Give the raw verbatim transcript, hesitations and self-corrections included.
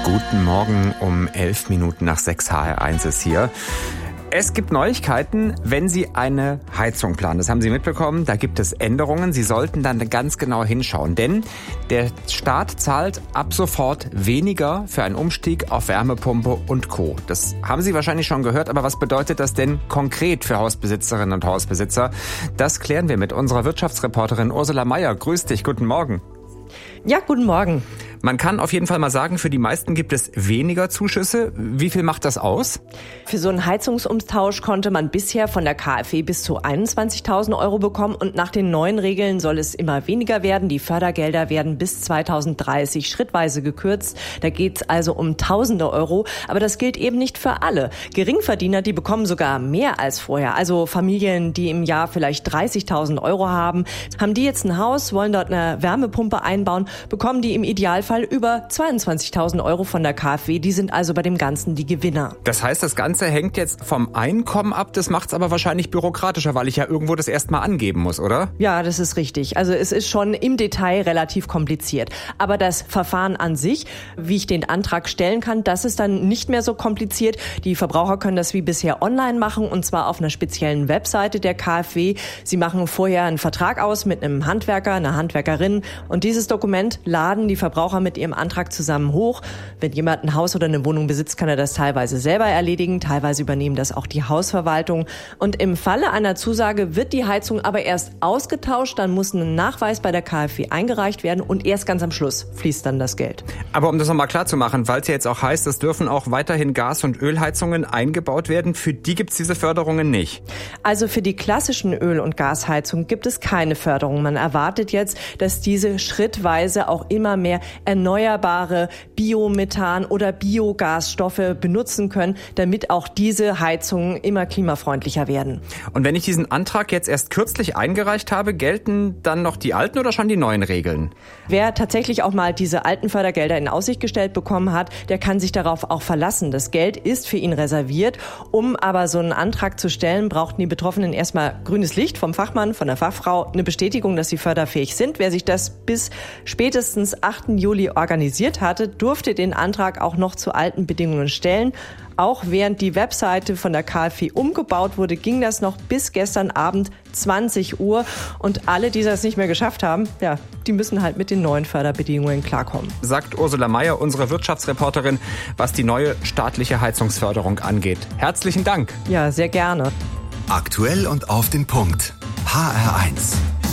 Guten Morgen, um elf Minuten nach sechs H R eins ist hier. Es gibt Neuigkeiten, wenn Sie eine Heizung planen. Das haben Sie mitbekommen, da gibt es Änderungen. Sie sollten dann ganz genau hinschauen, denn der Staat zahlt ab sofort weniger für einen Umstieg auf Wärmepumpe und Co. Das haben Sie wahrscheinlich schon gehört, aber was bedeutet das denn konkret für Hausbesitzerinnen und Hausbesitzer? Das klären wir mit unserer Wirtschaftsreporterin Ursula Meier. Grüß dich, guten Morgen. Ja, guten Morgen. Man kann auf jeden Fall mal sagen, für die meisten gibt es weniger Zuschüsse. Wie viel macht das aus? Für so einen Heizungsumtausch konnte man bisher von der KfW bis zu einundzwanzigtausend Euro bekommen und nach den neuen Regeln soll es immer weniger werden. Die Fördergelder werden bis zweitausenddreißig schrittweise gekürzt. Da geht es also um Tausende Euro, aber das gilt eben nicht für alle. Geringverdiener, die bekommen sogar mehr als vorher. Also Familien, die im Jahr vielleicht dreißigtausend Euro haben, haben die jetzt ein Haus, wollen dort eine Wärmepumpe einbauen, bekommen die im Idealfall über zweiundzwanzigtausend Euro von der KfW. Die sind also bei dem Ganzen die Gewinner. Das heißt, das Ganze hängt jetzt vom Einkommen ab. Das macht es aber wahrscheinlich bürokratischer, weil ich ja irgendwo das erstmal angeben muss, oder? Ja, das ist richtig. Also es ist schon im Detail relativ kompliziert. Aber das Verfahren an sich, wie ich den Antrag stellen kann, das ist dann nicht mehr so kompliziert. Die Verbraucher können das wie bisher online machen und zwar auf einer speziellen Webseite der KfW. Sie machen vorher einen Vertrag aus mit einem Handwerker, einer Handwerkerin und dieses Dokument laden die Verbraucher mit ihrem Antrag zusammen hoch. Wenn jemand ein Haus oder eine Wohnung besitzt, kann er das teilweise selber erledigen, teilweise übernehmen das auch die Hausverwaltung. Und im Falle einer Zusage wird die Heizung aber erst ausgetauscht, dann muss ein Nachweis bei der KfW eingereicht werden und erst ganz am Schluss fließt dann das Geld. Aber um das nochmal klar zu machen, weil es ja jetzt auch heißt, es dürfen auch weiterhin Gas- und Ölheizungen eingebaut werden, für die gibt es diese Förderungen nicht. Also für die klassischen Öl- und Gasheizungen gibt es keine Förderung. Man erwartet jetzt, dass diese schrittweise auch immer mehr erneuerbare Biomethan- oder Biogasstoffe benutzen können, damit auch diese Heizungen immer klimafreundlicher werden. Und wenn ich diesen Antrag jetzt erst kürzlich eingereicht habe, gelten dann noch die alten oder schon die neuen Regeln? Wer tatsächlich auch mal diese alten Fördergelder in Aussicht gestellt bekommen hat, der kann sich darauf auch verlassen. Das Geld ist für ihn reserviert. Um aber so einen Antrag zu stellen, brauchten die Betroffenen erstmal grünes Licht vom Fachmann, von der Fachfrau, eine Bestätigung, dass sie förderfähig sind. Wer sich das bis spätestens achten Juli organisiert hatte, durfte den Antrag auch noch zu alten Bedingungen stellen. Auch während die Webseite von der KfW umgebaut wurde, ging das noch bis gestern Abend zwanzig Uhr. Und alle, die das nicht mehr geschafft haben, ja, die müssen halt mit den neuen Förderbedingungen klarkommen. Sagt Ursula Meier, unsere Wirtschaftsreporterin, was die neue staatliche Heizungsförderung angeht. Herzlichen Dank. Ja, sehr gerne. Aktuell und auf den Punkt. H R eins.